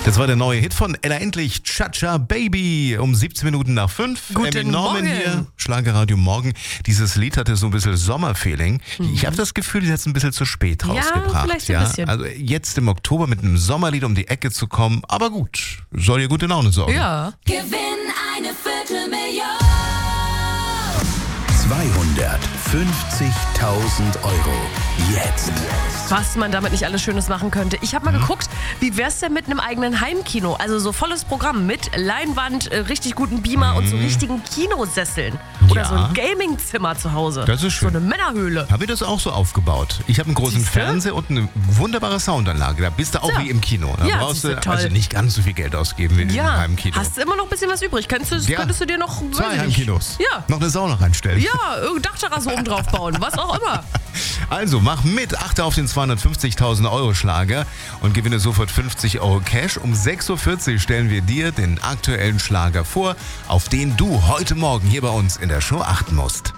Das war der neue Hit von Ella Endlich, Cha-Cha Baby, um 17 Minuten nach 5. Guten Norman Morgen. hier, Schlagerradio Morgen. Dieses Lied hatte so ein bisschen Sommerfeeling. Ich habe das Gefühl, die hat es ein bisschen zu spät rausgebracht. vielleicht ein bisschen. Also jetzt im Oktober mit einem Sommerlied um die Ecke zu kommen, aber gut, soll ihr gute Laune sorgen. Ja. Gewinn eine Viertelmillion. 250.000 Euro. Jetzt. Was man damit nicht alles Schönes machen könnte. Ich habe mal geguckt, wie wär's denn mit einem eigenen Heimkino? Also so volles Programm mit Leinwand, richtig guten Beamer und so richtigen Kinosesseln. Oder Ja. so ein Gamingzimmer zu Hause. Das ist schön. So eine Männerhöhle. Habe ich das auch so aufgebaut. Ich habe einen großen Siehste? Fernseher und eine wunderbare Soundanlage. Da bist du auch Ja. wie im Kino. Da Ja, brauchst siehste, du toll. also nicht ganz so viel Geld ausgeben wie im Heimkino. Hast du immer noch ein bisschen was übrig? Könntest du dir noch 2 weiß ich nicht. Heimkinos. Ja. Noch eine Sauna reinstellen. Ja, Dachterrasse oben drauf bauen, was auch immer. Also mach mit, achte auf den 250.000 Euro Schlager und gewinne sofort 50 Euro Cash. Um 6.40 Uhr stellen wir dir den aktuellen Schlager vor, auf den du heute Morgen hier bei uns in der Show achten musst.